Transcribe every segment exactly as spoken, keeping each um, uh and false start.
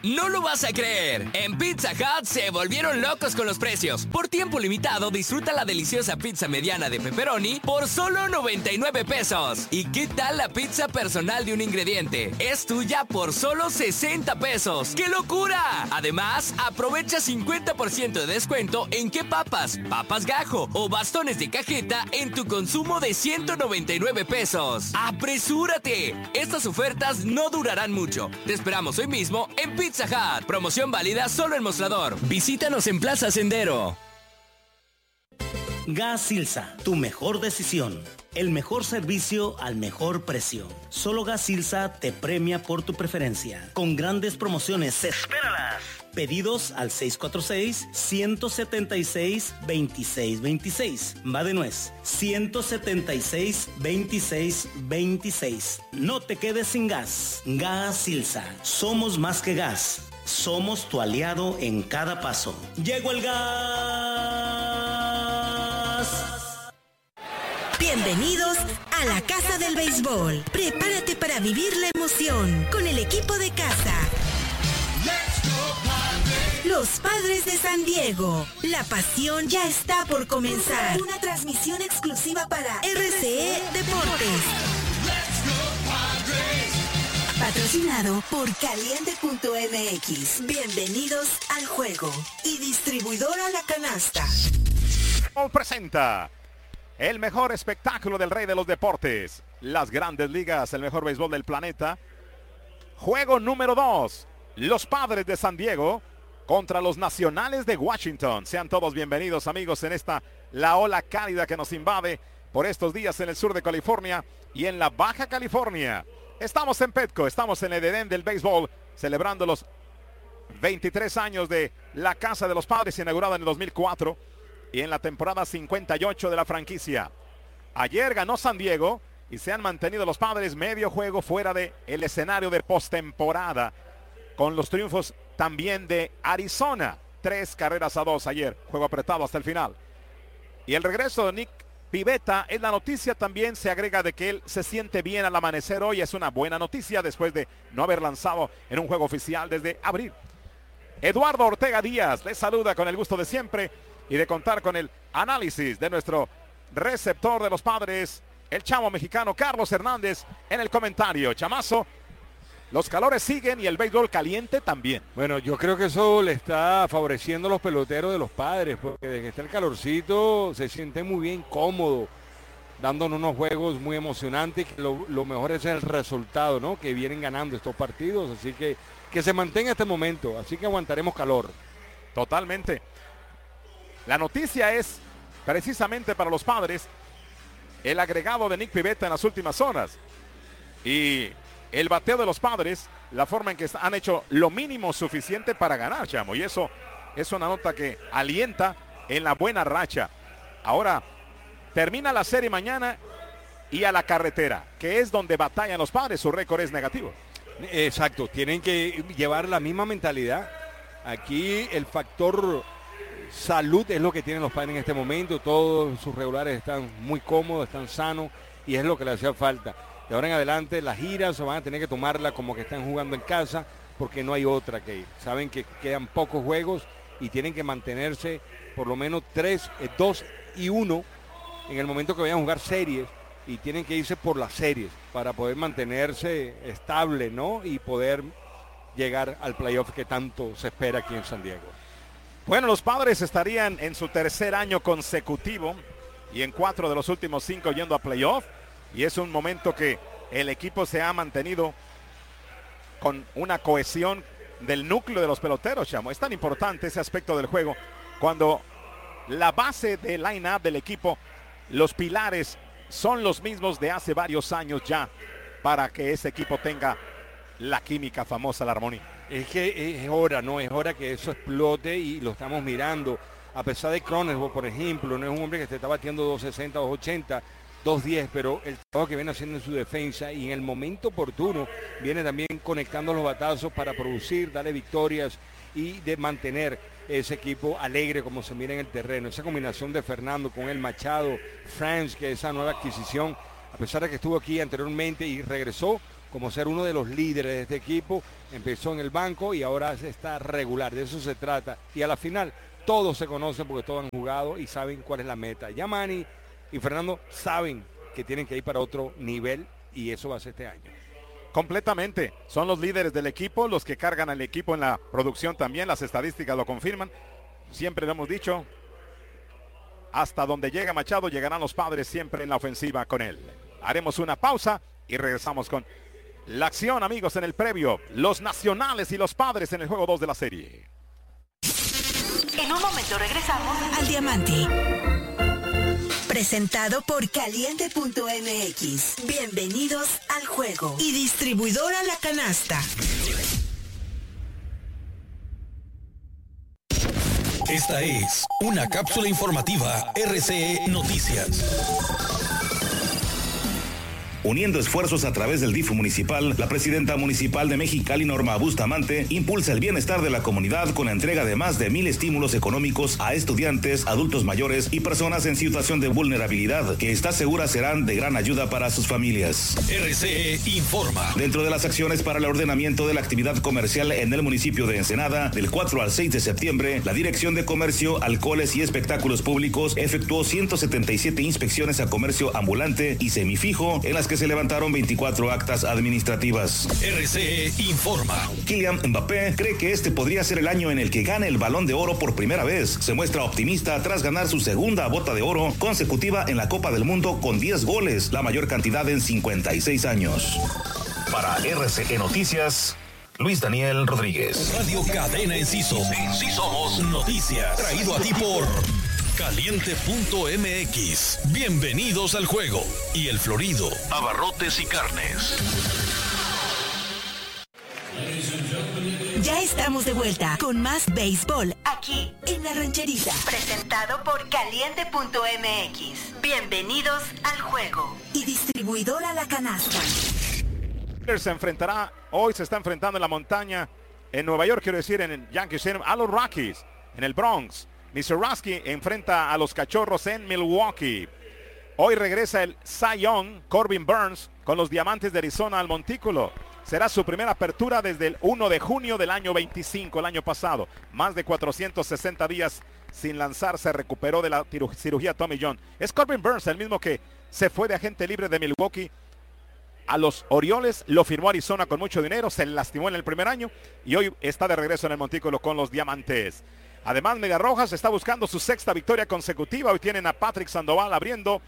No lo vas a creer. En Pizza Hut se volvieron locos con los precios. Por tiempo limitado, disfruta la deliciosa pizza mediana de pepperoni por solo noventa y nueve pesos. ¿Y qué tal la pizza personal de un ingrediente? Es tuya por solo sesenta pesos. ¡Qué locura! Además, aprovecha cincuenta por ciento de descuento en qué papas, papas gajo o bastones de cajeta en tu consumo de ciento noventa y nueve pesos. ¡Apresúrate! Estas ofertas no durarán mucho. Te esperamos hoy mismo en Pizza Hut. Promoción válida solo en Mostrador. Visítanos en Plaza Sendero. Gas Silsa, tu mejor decisión. El mejor servicio al mejor precio. Solo Gas Silsa te premia por tu preferencia. Con grandes promociones. ¡Espéralas! Pedidos al seis cuatro seis, uno siete seis, dos seis dos seis. Va de nuez. uno siete seis, dos seis dos seis. No te quedes sin gas. Gas Silsa. Somos más que gas. Somos tu aliado en cada paso. ¡Llegó el gas! Bienvenidos a la Casa del Béisbol. Prepárate para vivir la emoción con el equipo de casa. Los Padres de San Diego. La pasión ya está por comenzar. Una transmisión exclusiva para R C E Deportes. Patrocinado por Caliente punto M X. Bienvenidos al juego. Y distribuidora La Canasta. Presenta el mejor espectáculo del rey de los deportes. Las grandes ligas, el mejor béisbol del planeta. Juego número dos. Los Padres de San Diego contra los Nacionales de Washington. Sean todos bienvenidos, amigos, en esta la ola cálida que nos invade por estos días en el sur de California y en la Baja California. Estamos en Petco, estamos en el Edén del béisbol, celebrando los veintitrés años de la Casa de los Padres, inaugurada en el dos mil cuatro y en la temporada cincuenta y ocho de la franquicia. Ayer ganó San Diego y se han mantenido los Padres medio juego fuera del escenario de postemporada, con los triunfos también de Arizona. Tres carreras a dos ayer, juego apretado hasta el final. Y el regreso de Nick Pivetta es la noticia. También se agrega de que él se siente bien al amanecer hoy. Es una buena noticia después de no haber lanzado en un juego oficial desde abril. Eduardo Ortega Díaz les saluda con el gusto de siempre y de contar con el análisis de nuestro receptor de los Padres, el chamo mexicano Carlos Hernández, en el comentario. Chamazo, los calores siguen y el béisbol caliente también. Bueno, yo creo que eso le está favoreciendo a los peloteros de los Padres, porque desde que está el calorcito se siente muy bien, cómodo, dándonos unos juegos muy emocionantes. Lo, lo mejor es el resultado, ¿no? Que vienen ganando estos partidos, así que que se mantenga este momento, así que aguantaremos calor. Totalmente. La noticia es precisamente para los Padres el agregado de Nick Pivetta en las últimas horas y el bateo de los Padres, la forma en que han hecho lo mínimo suficiente para ganar, chamo, y eso es una nota que alienta en la buena racha. Ahora termina la serie mañana y a la carretera, que es donde batallan los Padres. Su récord es negativo. Exacto, tienen que llevar la misma mentalidad. Aquí el factor salud es lo que tienen los Padres en este momento. Todos sus regulares están muy cómodos, están sanos y es lo que les hacía falta. De ahora en adelante las giras se van a tener que tomarla como que están jugando en casa, porque no hay otra que ir. Saben que quedan pocos juegos y tienen que mantenerse por lo menos tres, dos y uno en el momento que vayan a jugar series, y tienen que irse por las series para poder mantenerse estable, ¿no? Y poder llegar al playoff que tanto se espera aquí en San Diego. Bueno, los Padres estarían en su tercer año consecutivo y en cuatro de los últimos cinco yendo a playoff. Y es un momento que el equipo se ha mantenido con una cohesión del núcleo de los peloteros, chamo. Es tan importante ese aspecto del juego cuando la base del line-up del equipo, los pilares son los mismos de hace varios años ya, para que ese equipo tenga la química famosa, la armonía. Es que es hora, ¿no? Es hora que eso explote y lo estamos mirando. A pesar de Cronenberg, por ejemplo, no es un hombre que se está batiendo dos sesenta, dos ochenta, dos diez, pero el trabajo que viene haciendo en su defensa y en el momento oportuno viene también conectando los batazos para producir, darle victorias y de mantener ese equipo alegre como se mira en el terreno. Esa combinación de Fernando con el Machado, Franz, que esa nueva adquisición, a pesar de que estuvo aquí anteriormente y regresó como ser uno de los líderes de este equipo. Empezó en el banco y ahora está regular, de eso se trata. Y a la final todos se conocen porque todos han jugado y saben cuál es la meta. Ya Manny y Fernando saben que tienen que ir para otro nivel y eso va a ser este año. Completamente, son los líderes del equipo, los que cargan al equipo en la producción también, las estadísticas lo confirman. Siempre lo hemos dicho, hasta donde llega Machado llegarán los Padres siempre en la ofensiva con él. Haremos una pausa y regresamos con la acción, amigos, en el previo. Los Nacionales y los Padres en el juego dos de la serie. En un momento regresamos al Diamante. Presentado por Caliente punto M X. Bienvenidos al juego. Y distribuidora La Canasta. Esta es una cápsula informativa R C E Noticias. Uniendo esfuerzos a través del D I F municipal, la presidenta municipal de Mexicali, Norma Bustamante, impulsa el bienestar de la comunidad con la entrega de más de mil estímulos económicos a estudiantes, adultos mayores y personas en situación de vulnerabilidad, que está segura serán de gran ayuda para sus familias. R C E informa. Dentro de las acciones para el ordenamiento de la actividad comercial en el municipio de Ensenada, del cuatro al seis de septiembre, la Dirección de Comercio, Alcoholes y Espectáculos Públicos efectuó ciento setenta y siete inspecciones a comercio ambulante y semifijo, en las que se levantaron veinticuatro actas administrativas. R C E informa. Kylian Mbappé cree que este podría ser el año en el que gane el Balón de Oro por primera vez. Se muestra optimista tras ganar su segunda bota de oro consecutiva en la Copa del Mundo con diez goles, la mayor cantidad en cincuenta y seis años. Para R C E Noticias, Luis Daniel Rodríguez. Radio Cadena Enciso. En sí somos noticias. Traído a ti por Caliente punto M X. Bienvenidos al juego. Y el Florido, abarrotes y carnes. Ya estamos de vuelta con más béisbol aquí en La Rancherita. Presentado por Caliente punto M X. Bienvenidos al juego. Y distribuidora La Canasta. Se enfrentará, hoy se está enfrentando en la montaña en Nueva York, quiero decir, en el Yankee Stadium, a los Rockies, en el Bronx. mister Rusky enfrenta a los Cachorros en Milwaukee. Hoy regresa el Cy Young, Corbin Burns, con los Diamantes de Arizona al Montículo. Será su primera apertura desde el primero de junio del año veinticinco, el año pasado. Más de cuatrocientos sesenta días sin lanzar, se recuperó de la cirugía Tommy John. Es Corbin Burns, el mismo que se fue de agente libre de Milwaukee a los Orioles, lo firmó Arizona con mucho dinero, se lastimó en el primer año y hoy está de regreso en el Montículo con los Diamantes. Además, Medias Rojas está buscando su sexta victoria consecutiva. Hoy tienen a Patrick Sandoval abriendo.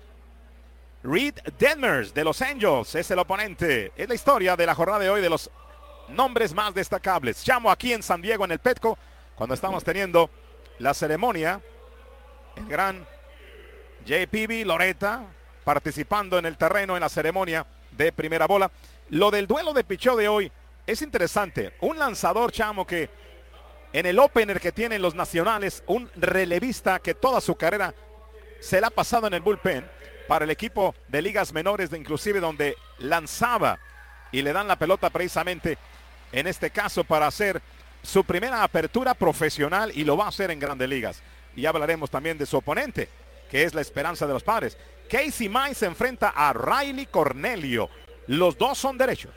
Reed Detmers de Los Angels es el oponente. Es la historia de la jornada de hoy de los nombres más destacables. Llamo aquí en San Diego, en el Petco, cuando estamos teniendo la ceremonia. El gran J P B Loretta participando en el terreno en la ceremonia de primera bola. Lo del duelo de picheo de hoy es interesante. Un lanzador, Chamo, que en el opener que tienen los Nacionales, un relevista que toda su carrera se la ha pasado en el bullpen para el equipo de ligas menores, de inclusive donde lanzaba y le dan la pelota precisamente en este caso para hacer su primera apertura profesional y lo va a hacer en Grandes Ligas. Y hablaremos también de su oponente, que es la esperanza de los Padres. Casey Mize se enfrenta a Riley Cornelio. Los dos son derechos.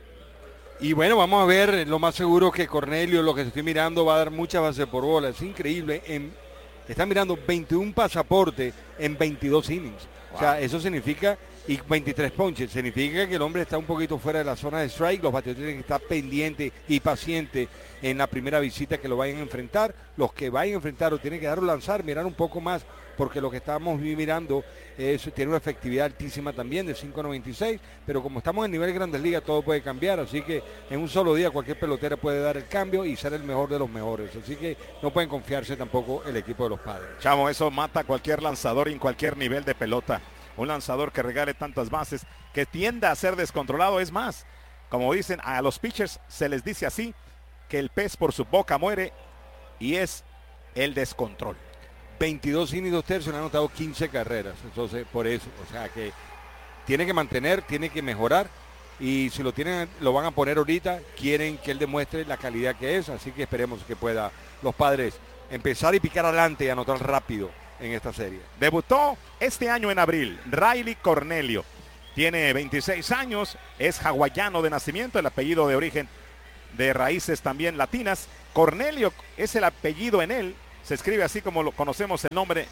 Y bueno, vamos a ver, lo más seguro que Cornelio, lo que estoy mirando, va a dar muchas bases por bola. Es increíble. En, están mirando veintiún pasaportes en veintidós innings. Wow. O sea, eso significa, y veintitrés ponches, significa que el hombre está un poquito fuera de la zona de strike. Los bateadores tienen que estar pendientes y pacientes en la primera visita que lo vayan a enfrentar. Los que vayan a enfrentar o tienen que darlo lanzar, mirar un poco más, porque lo que estamos mirando es, tiene una efectividad altísima también de cinco noventa y seis, pero como estamos en nivel Grandes Ligas todo puede cambiar, así que en un solo día cualquier pelotera puede dar el cambio y ser el mejor de los mejores, así que no pueden confiarse tampoco el equipo de los Padres. Chamo, eso mata a cualquier lanzador en cualquier nivel de pelota. Un lanzador que regale tantas bases, que tienda a ser descontrolado. Es más, como dicen, a los pitchers se les dice así, que el pez por su boca muere, y es el descontrol. veintidós innings, dos tercios, le han anotado quince carreras, entonces por eso, o sea que tiene que mantener, tiene que mejorar, y si lo tienen, lo van a poner ahorita, quieren que él demuestre la calidad que es, así que esperemos que pueda los Padres empezar y picar adelante y anotar rápido en esta serie. Debutó este año en abril Riley Cornelio. tiene veintiséis años, es hawaiano de nacimiento, el apellido de origen de raíces también latinas. Cornelio es el apellido en él, se escribe así como lo conocemos el nombre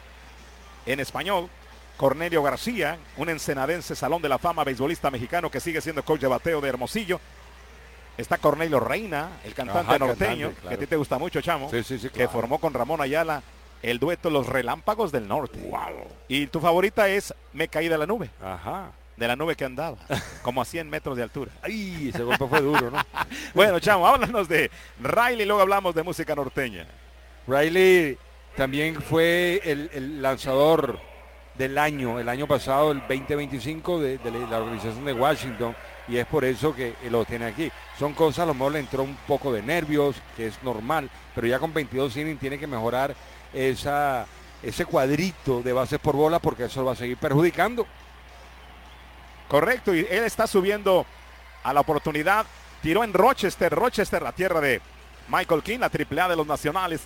en español. Cornelio García, un ensenadense, Salón de la Fama, beisbolista mexicano que sigue siendo coach de bateo de Hermosillo. Está Cornelio Reina, el cantante Ajá, norteño, cantante, claro. que a ti te gusta mucho, Chamo, Sí, sí, sí, que claro. formó con Ramón Ayala el dueto Los Relámpagos del Norte. Wow. Y tu favorita es Me caí de la nube, Ajá. de la nube que andaba, como a cien metros de altura. Ay, ese golpe fue duro, ¿no? Bueno, Chamo, háblanos de Riley, luego hablamos de música norteña. Riley también fue el, el lanzador del año, el año pasado, el veinte veinticinco de, de la organización de Washington, y es por eso que lo tiene aquí. Son cosas, a lo mejor le entró un poco de nervios, que es normal, pero ya con veintidós innings tiene que mejorar esa, ese cuadrito de bases por bola, porque eso lo va a seguir perjudicando. Correcto, y él está subiendo a la oportunidad. Tiró en Rochester, Rochester, la tierra de Michael King, la triple A de los Nacionales.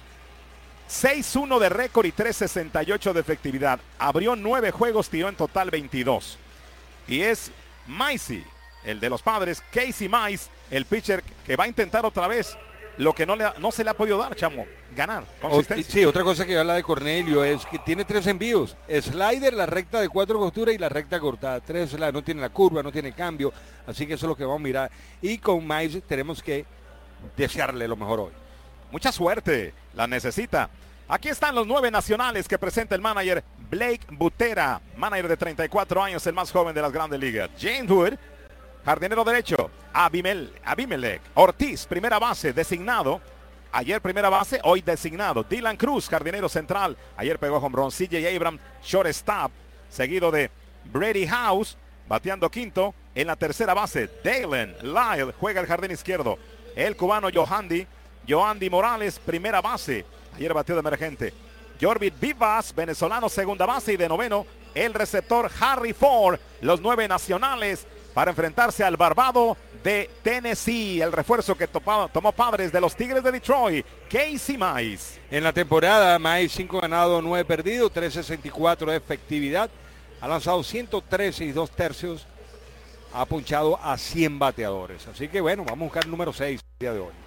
seis uno de récord y tres sesenta y ocho de efectividad. Abrió nueve juegos, tiró en total veintidós. Y es Micey, el de los Padres, Casey Mize, el pitcher que va a intentar otra vez lo que no, le, no se le ha podido dar, Chamo, ganar, consistencia. Sí, otra cosa que habla de Cornelio es que tiene tres envíos. Slider, la recta de cuatro costuras y la recta cortada. Tres slider, no tiene la curva, no tiene cambio. Así que eso es lo que vamos a mirar. Y con Mize tenemos que desearle lo mejor hoy. Mucha suerte, la necesita. Aquí están los nueve nacionales que presenta el manager Blake Butera, manager de treinta y cuatro años, el más joven de las grandes ligas. James Wood, jardinero derecho. Abimel, Abimelec Ortiz, primera base, designado. Ayer primera base, hoy designado. Dylan Cruz, jardinero central. Ayer pegó home run. C J Abrams, shortstop, seguido de Brady House, bateando quinto. En la tercera base, Dalen Lyle, juega el jardín izquierdo. El cubano Yohandy, Yohandy Morales, primera base. Ayer batió de emergente. Jorbit Vivas, venezolano, segunda base. Y de noveno, el receptor Harry Ford. Los nueve nacionales para enfrentarse al barbado de Tennessee. El refuerzo que topaba, tomó Padres de los Tigres de Detroit, Casey Mize. En la temporada, Mize cinco ganados, nueve perdidos, tres sesenta y cuatro de efectividad. Ha lanzado ciento trece y dos tercios. Ha punchado a cien bateadores. Así que bueno, vamos a buscar el número seis el día de hoy.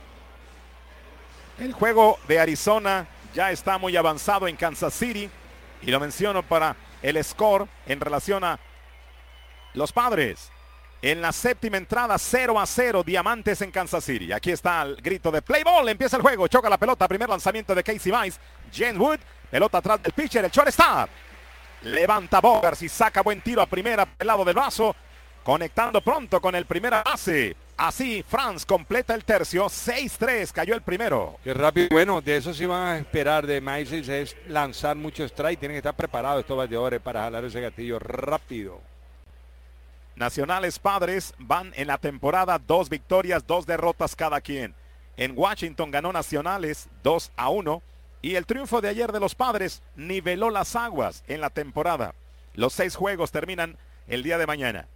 El juego de Arizona ya está muy avanzado en Kansas City. Y lo menciono para el score en relación a los Padres. En la séptima entrada, cero a cero, Diamantes en Kansas City. Aquí está el grito de play ball. Empieza el juego, choca la pelota. Primer lanzamiento de Casey Mize. James Wood, pelota atrás del pitcher, el shortstop. Levanta Bogars y saca buen tiro a primera, el lado del vaso. Conectando pronto con el primera base. Así, Franz completa el tercio. seis tres, cayó el primero. Qué rápido. Bueno, de eso sí van a esperar de Mize, es lanzar mucho strike. Tienen que estar preparados estos bateadores para jalar ese gatillo rápido. Nacionales Padres van en la temporada dos victorias, dos derrotas cada quien. En Washington ganó Nacionales dos a uno. Y el triunfo de ayer de los Padres niveló las aguas en la temporada. Los seis juegos terminan el día de mañana.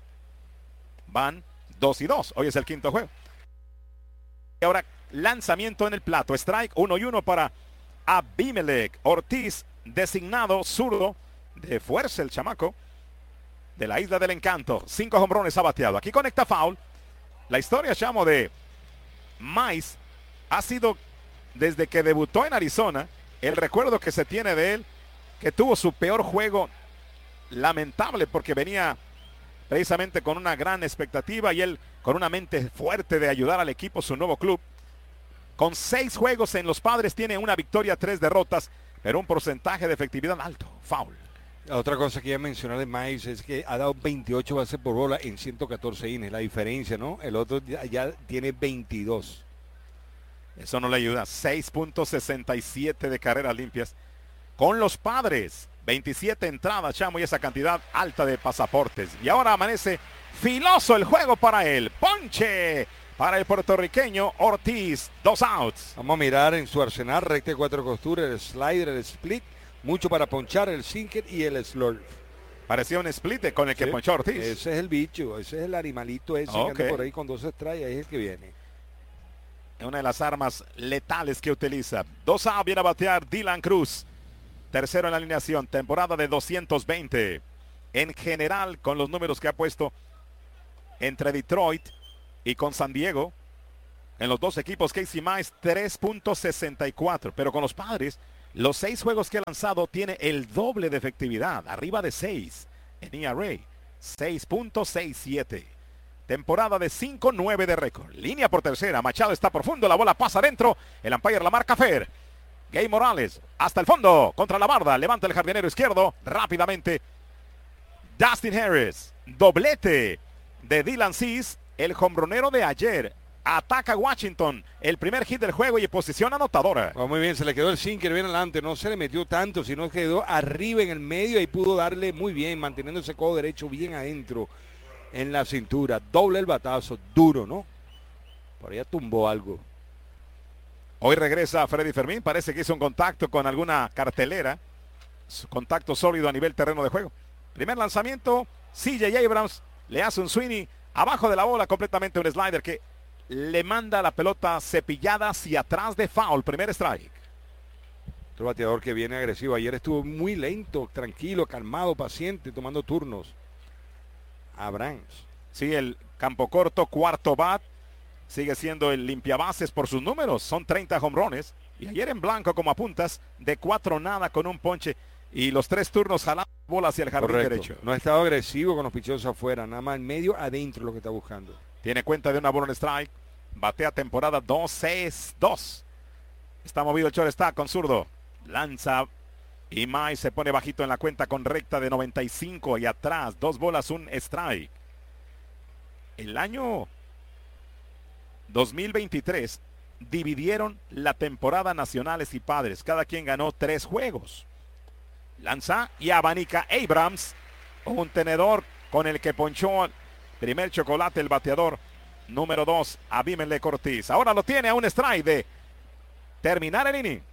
Van dos y dos. Hoy es el quinto juego. Y ahora lanzamiento en el plato. Strike uno y uno para Abimelec Ortiz, designado zurdo, de fuerza el chamaco, de la Isla del Encanto. Cinco hombrones ha bateado. Aquí conecta foul. La historia, Chamo, de Mize ha sido desde que debutó en Arizona. El recuerdo que se tiene de él, que tuvo su peor juego, lamentable, porque venía precisamente con una gran expectativa y él con una mente fuerte de ayudar al equipo, su nuevo club. Con seis juegos en los Padres tiene una victoria, tres derrotas, pero un porcentaje de efectividad alto. Foul. La otra cosa que iba a mencionar de Mize es que ha dado veintiocho bases por bola en ciento catorce innings. La diferencia, ¿no? El otro ya, ya tiene veintidós. Eso no le ayuda. seis punto sesenta y siete de carreras limpias. Con los Padres, veintisiete entradas, Chamo, y esa cantidad alta de pasaportes. Y ahora amanece filoso el juego para él. Ponche para el puertorriqueño Ortiz. Dos outs. Vamos a mirar en su arsenal: recta de cuatro costuras, el slider, el split, mucho para ponchar, el sinker y el slurve. Parecía un split con el que Sí, ponchó Ortiz. Ese es el bicho, ese es el animalito ese Okay. que anda por ahí con dos strikes, ahí es el que viene. Una de las armas letales que utiliza. Dos outs, viene a batear Dylan Cruz. Tercero en la alineación, temporada de doscientos veinte. en general con los números que ha puesto entre Detroit y con San Diego. En los dos equipos, Casey Mize tres punto sesenta y cuatro, pero con los Padres, los seis juegos que ha lanzado tiene el doble de efectividad, arriba de seis en E R A, seis punto sesenta y siete. Temporada de cinco nueve de récord. Línea por tercera, Machado está profundo, la bola pasa adentro, el umpire la marca fair. Gay Morales hasta el fondo, contra la barda, levanta el jardinero izquierdo, rápidamente. Dustin Harris, doblete de Dylan Cease, el jonronero de ayer. Ataca Washington, el primer hit del juego y posición anotadora. Oh, muy bien, se le quedó el sinker bien adelante, no se le metió tanto, sino quedó arriba en el medio y pudo darle muy bien, manteniendo ese codo derecho bien adentro en la cintura. Doble el batazo, duro, ¿no? Por allá tumbó algo. Hoy regresa Freddy Fermín, parece que hizo un contacto con alguna cartelera, contacto sólido a nivel terreno de juego. Primer lanzamiento, C J Abrams le hace un swing abajo de la bola, completamente un slider que le manda la pelota cepillada hacia atrás de foul, primer strike. Otro bateador que viene agresivo. Ayer estuvo muy lento, tranquilo, calmado, paciente, tomando turnos. Abrams. Sí, el campo corto, cuarto bat. Sigue siendo el limpiabases por sus números. Son treinta jonrones. Y ayer en blanco, como apuntas, de cuatro nada con un ponche. Y los tres turnos jalando bola hacia el jardín Correcto. derecho. No ha estado agresivo con los picheos afuera. Nada más en medio, adentro lo que está buscando. Tiene cuenta de una bola en strike. Batea temporada dos seis dos. Está movido el shortstop con zurdo. Lanza. Y Mize se pone bajito en la cuenta con recta de noventa y cinco. Y atrás, dos bolas, un strike. El año dos mil veintitrés dividieron la temporada nacionales y padres. Cada quien ganó tres juegos. Lanza y abanica Abrams. Un tenedor con el que ponchó primer chocolate el bateador número dos, Abimelec Ortiz. Ahora lo tiene a un strike de terminar el inning.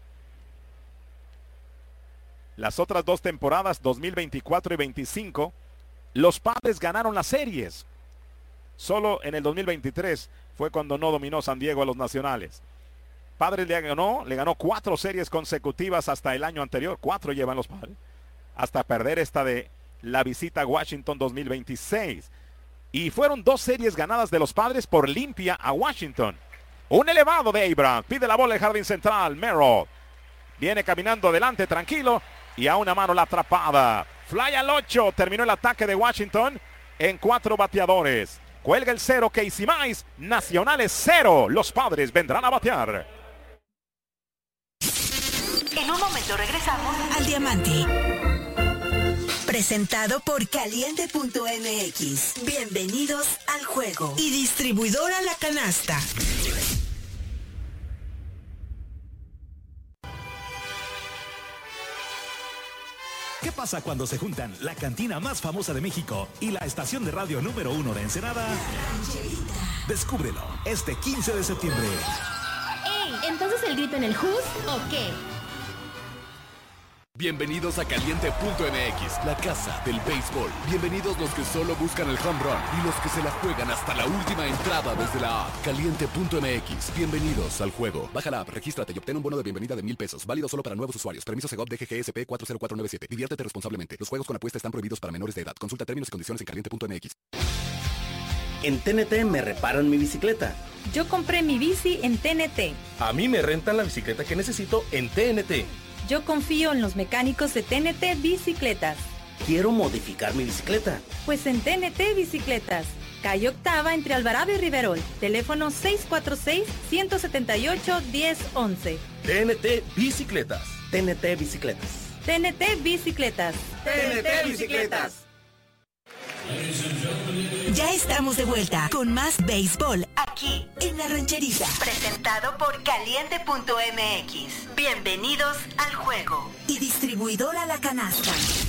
Las otras dos temporadas, dos mil veinticuatro y veinticinco, los Padres ganaron las series. Solo en el dos mil veintitrés fue cuando no dominó San Diego a los nacionales. Padres le ganó, le ganó cuatro series consecutivas hasta el año anterior. Cuatro llevan los Padres. Hasta perder esta de la visita a Washington dos mil veintiséis. Y fueron dos series ganadas de los Padres por limpia a Washington. Un elevado de Abrams. Pide la bola el jardín central. Merrill viene caminando adelante tranquilo. Y a una mano la atrapada. Fly al ocho. Terminó el ataque de Washington en cuatro bateadores. Cuelga el cero Casey Mize. Nacionales cero. Los Padres vendrán a batear. En un momento regresamos al Diamante. Presentado por Caliente punto M X. Bienvenidos al juego. Y distribuidora La Canasta. ¿Qué pasa cuando se juntan la cantina más famosa de México y la estación de radio número uno de Ensenada? Descúbrelo este quince de septiembre. ¡Ey! ¿Entonces el grito en el Who's o qué? Bienvenidos a Caliente punto M X, la casa del béisbol. Bienvenidos los que solo buscan el home run y los que se la juegan hasta la última entrada desde la app. Caliente punto M X, bienvenidos al juego. Baja la app, regístrate y obtén un bono de bienvenida de mil pesos. Válido solo para nuevos usuarios. Permiso Segov D G G S P cuatro cero cuatro nueve siete. Diviértete responsablemente. Los juegos con apuesta están prohibidos para menores de edad. Consulta términos y condiciones en Caliente punto M X. En T N T me reparan mi bicicleta. Yo compré mi bici en T N T. A mí me rentan la bicicleta que necesito en T N T. Yo confío en los mecánicos de T N T Bicicletas. Quiero modificar mi bicicleta. Pues en T N T Bicicletas. Calle Octava entre Alvarado y Riverol. Teléfono seis cuatro seis, uno siete ocho, uno cero uno uno. T N T Bicicletas. T N T Bicicletas. T N T Bicicletas. T N T Bicicletas. Ya estamos de vuelta con más béisbol aquí en La Rancherita. Presentado por Caliente punto M X. Bienvenidos al juego. Y distribuidora La Canasta.